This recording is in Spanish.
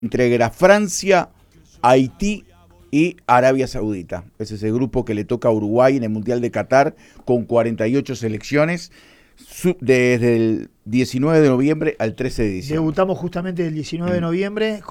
Integra Francia, Haití y Arabia Saudita. Ese es el grupo que le toca a Uruguay en el Mundial de Qatar con 48 selecciones desde el 19 de noviembre al 13 de diciembre. Debutamos justamente el 19 de noviembre